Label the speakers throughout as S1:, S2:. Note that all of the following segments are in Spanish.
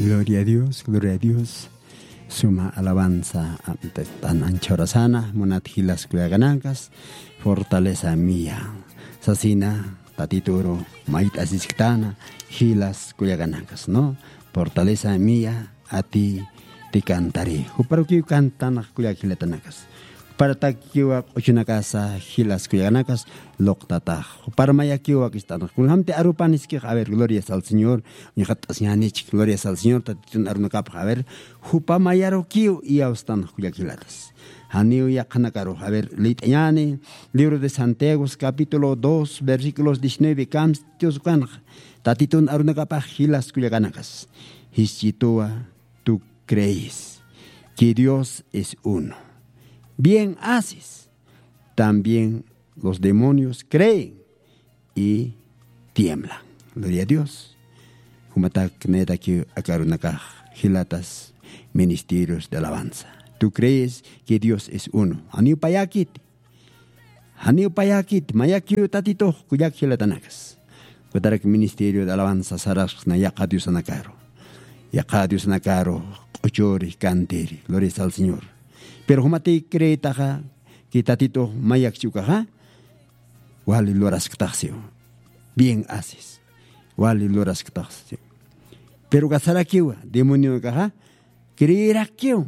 S1: Gloria a Dios, gloria a Dios. Suma alabanza tan anchorasana, monat hilas kuyaganakas, fortaleza mía. Sasina, tatituro, mait asisktana, hilas kuyaganakas, ¿no? Fortaleza mía, a ti te cantaré. Uparo kiu cantan kuyagilatanas. Para takiwa ochunakasa hilas kuyaganakas, loktatah. Para mayakiwa kistan. Kulhamte arupaniski, a ver, glorias al Señor. Nihatasyanich, glorias al Señor. Tatitun arunakap, a ver. Hupa mayaro kiu y austan kuyakilatas. Haniu yakanakaro, a ver, litanyane, libro de Santiago, capítulo 2, versículos 19, Dios kan. Tatitun arunakap, hilas kuyaganakas. Hichitua, tú crees que Dios es uno. Bien haces. También los demonios creen y tiemblan. Gloria a Dios. Humatak netaki akarunaka hilatas ministerios de alabanza. Tú crees que Dios es uno. Haniu payakit, mayakiu tatito kuyak hilatanakas. Kutarak ministerio de alabanza saras na yakadius anakaro. Yakadius anakaro, ochori, canteri. Gloria al Señor. Pero humati creetaja que tatito mayak chukaja, wali loras ktaxio. Bien haces. Wali loras ktaxio. Pero gasarakiwa, demonio kaja, creerakio.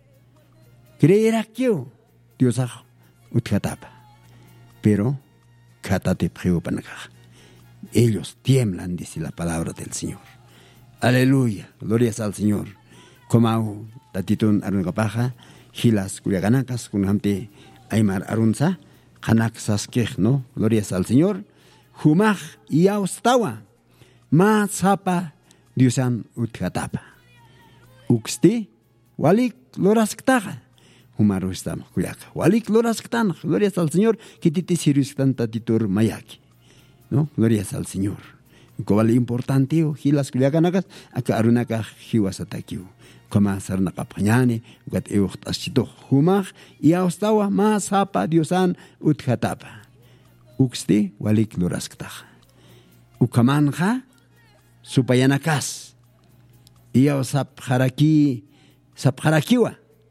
S1: Dios ajo, utkatapa. Pero katate preupanakaja. Ellos tiemblan, dice la palabra del Señor. Aleluya, glorias al Señor. Comau tatitun arunkapaja. Hilas kuyaganakas kunhamte aymar arunza kanaksasquej, ¿no? Glorias al Señor. Humaj y austawa ma sapa diusan utkatapa. Uxti walik lorasktaja. Humaru estamos kuyaka. Walik lorasktan. Glorias al Señor. Kititi sirustan tatitur mayaki. ¿No? Glorias al Señor. Kowali importante hilas kuyaganakas aka arunaka hiwasatakiu. Como sarna kapañane, gat eucht asito humach, y austawa más hapa diosan uthatapa. Uxti walik lurasktaj. Ukamanja supayanakas. Y sapharakiwa.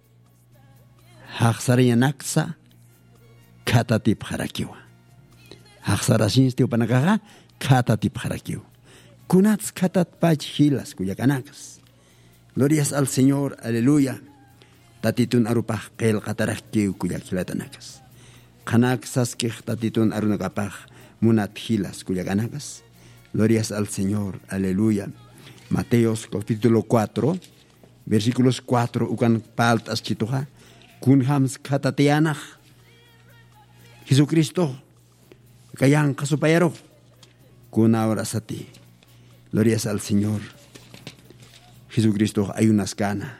S1: Haxarianaksa katatip harakiwa. Haxarasins tiupanakaja katatip harakiwa. Kunats katat pach hilas kuyakanakas. Glorias al Señor, aleluya. Tatitun arupah kel katarakkiu kuyakilatanakas. Kanaksasquej tatitun arunakapah munat hilas kuyakanakas. Glorias al Señor, aleluya. Mateos capítulo 4, versículos 4, ukan paltas chituja. Kunhams katateanaj. Jesucristo, kayang kasupayaro. Kunahora sati. Glorias al Señor. Jesucristo hay unas canas.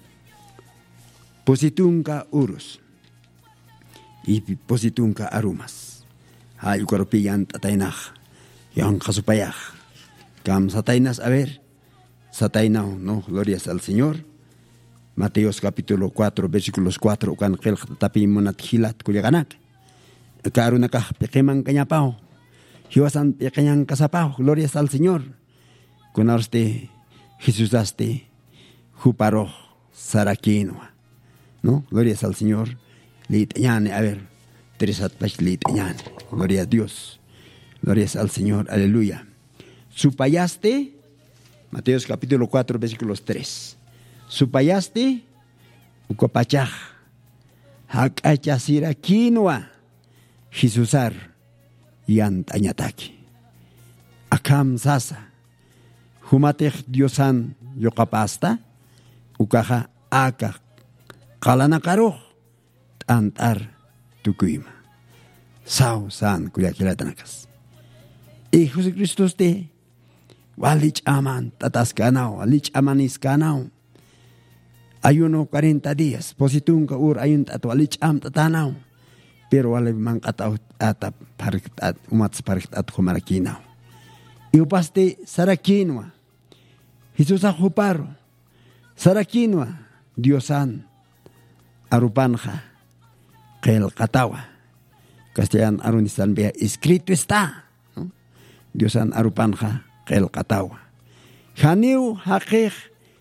S1: Positunka urus. Y positunka arumas. Hay ukaropiyan tataynaj. Yang kasupayaj. Kam sataynas, a ver. Sataynaw, no, glorias al Señor. Mateos capítulo 4, versículos 4. Ukan kel tapimonat hilat kuyaganak. Karunakah pekeman kanyapao. Hiwasan pekenyang kasapao. Glorias al Señor. Kunarste Jesús daste juparo saraquinoa, ¿no? Glorias al Señor. Litañane, a ver, Teresat Pach litañane. Gloria a Dios. Glorias al Señor, aleluya. Supayaste, Mateos capítulo 4, versículos 3. Supayaste, ukopachaj, hakachasira quinoa, Jesusar, yantañataki. Akam sasa. Humatech diosan yokapasta, ukaja aka, kalanakaroh, tantar tukuyma. Sao san kuyakilatanas. Y Jesucristo este, walich aman tataskanao, walich amanis kanao. Ayuno 40 días, positunka ayun tatu walich am tatanao. Pero wale man katao atap pariktat, umats pariktat kumarakinao. Y upaste sarakinwa. Jesús ajuparo, sarakinwa, Diosan, arupanja, kel katawa. Castellano arunisan vea, escrito está, ¿no? Diosan arupanja, kel katawa. Haniu hakej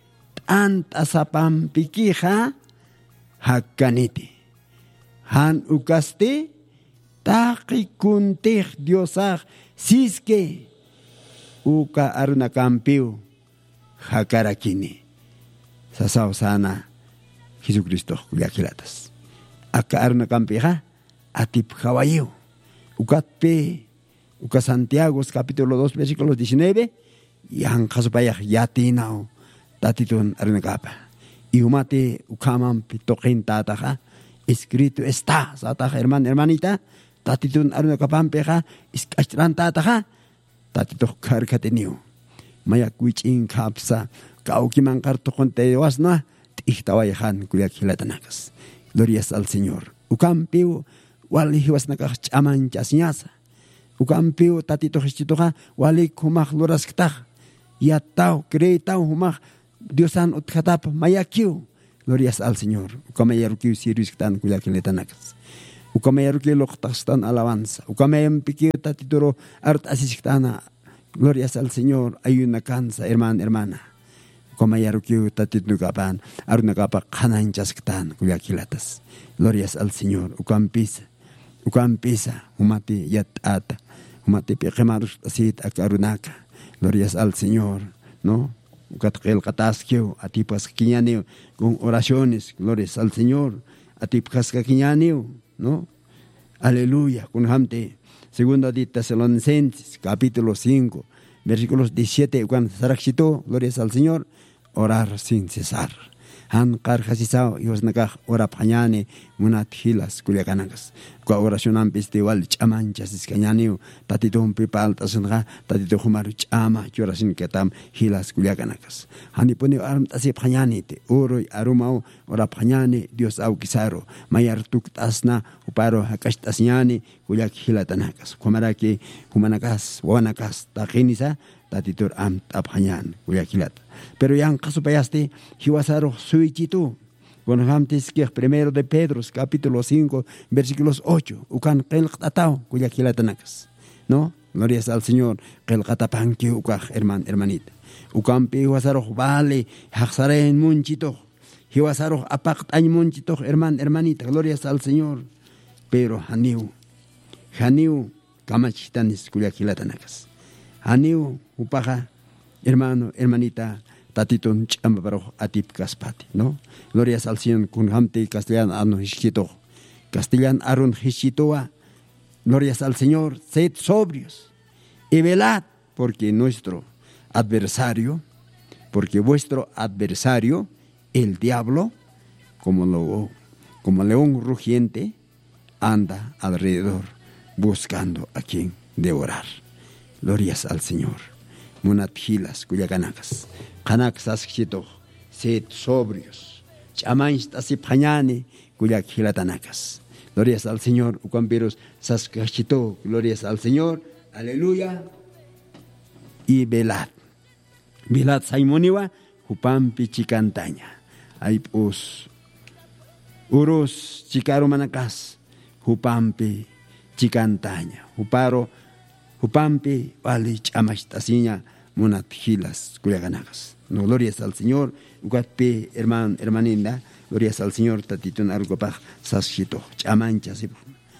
S1: antasapam pikija hakaniti. Han ukaste taki kuntej diosaj siske uka arunakampiu hakarakini. Sasaw sana Jesucristo kuyakilatas. Aka arunakampiha atip kawayo. Ukatpe uka Santiago capítulo 2 versículos 19 yang kasupayah yatinao tatitun arunakapa. Iumate ukamam pitokin tataha escrito está sataha hermanita tatitun arunakapampeha iskashran tataha tatito karkateniu. Maya kuichin kapsa kaukiman kartokon tewasna ihtawayahan kuyakilatanakas. Glorias al Señor. Ukampiu wali hiwasnakah chaman chasnyasa. Ukampiu tatito hichitoha wali kumah luraskitah. Yatau kreitau humah Diosan utkatap mayakiu. Glorias al Señor. Ukamayarukiu sirisktan kuyakilatanakas. Ukamayarukiu loktastan alabanza. Ukamayampikiu tatituro art asisiktana. Glorias al Señor. Ayuna kansa hermana. Ukamayarukiu tatitnukapan arunakapa kananchasktan kuyakilatas. Glorias al Señor. Ukampisa humati yatata. Humati pekemarus asit akarunaka. Glorias al Señor. No. Ukatkil kataskio atipas kiñanio con oraciones. Glorias al Señor. Atipas kiñanio. No. Aleluya. Con hamte. Segunda de Tesalonicenses capítulo 5 versículos 17. Ukan sarakshito. Glorias al Señor. Orar sin cesar. Han karjasisao yosnakaj ora pañane munat hilas kuliakanakas. Kwa oración ampestival chamanchas iskañanio tatitun pipaltasunga tatito humaru chama yorasin ketam hilas kuliakanakas. Hanipuni aram tasi pañanite uroi arumao ora pañane Dios au kisaro mayar tuktasna uparo hakashtasñani kuliak hilatanakas. Kumaraki humanakas wanakas takinisa tatitur am taphañan kuliakilata. Pero yang kasupayaste hiwasaro suichitu. Bueno, antes que primero de Pedro, capítulo 5, versículos 8. Ukan kelqatao kuyakilatanakas. ¿No? Glorias al Señor. Kelqatapanki ukaj, hermanita. Ukan pi hiwasaro vale, haxaren munchito. Hiwasaro apaqtañ munchito, hermanita. Glorias al Señor. Pero haniu kamachitanis kuyakilatanakas. Haniu upaja, hermanita. Tatitun chambaro atip kaspati, ¿no? Glorias al Señor con hamte castellano arun hichito. Castellano arun hichitoa. Glorias al Señor, sed sobrios y velad, porque vuestro adversario, el diablo, como león rugiente, anda alrededor buscando a quien devorar. Glorias al Señor. Munathilas kuyakanakas. Kanakas askito, sed sobrios. Chamanch tasipañane kuyakilatanakas. Glorias al Señor. Ukampiros saskachito. Glorias al Señor. Aleluya. Y velad. Velad saimoniwa. Hupampi chicantaña. Aipus. Urus chikaro manakas. Hupampi chicantaña. Hupampi vale chamastasiña monathilas kuyakanakas. No, glorias al Señor. Ukatpe hermaninda. Glorias al Señor. Tatitun argopaj saschito. Chamanchasip.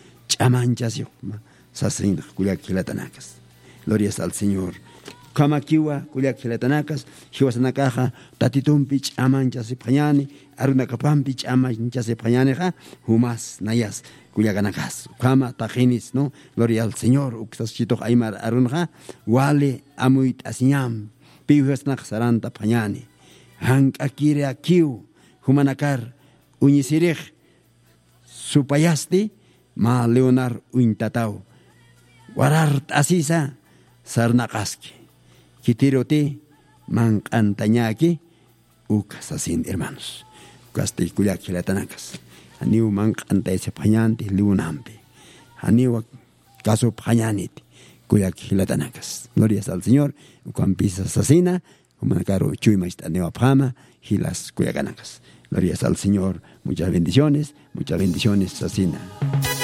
S1: Sasinda kuyakilatanakas. Glorias al Señor. Kamakiwa kuyakilatanakas. Hiwasanakaja. Tatitumpi chamanchasip pañani. Arunakapampi chamanchasip pañaneja. Humas nayas. Kuyakanakas. Kama tajinis, ¿no? Gloria al Señor. Uksaschito aymar arunja. Wale amuit asiñam. Piuhasnak saranta pañani. Hank akire akiu. Humanakar. Uñisirij. Supayasti. Ma leonar uintatao. Warart asisa. Sarnakaski. Kitirote. Mankantañaki. Ukasasin, hermanos. Ukasti kuyakilatanakas. Aniu mankanta ese pañante liunampe. Aniu caso pañanite. Kuyakilatanakas. Glorias al Señor. Ukampisa sasina. Humanakaro chuy maistadeo apama. Hilas kuyakanakas. Glorias al Señor. Muchas bendiciones, sasina.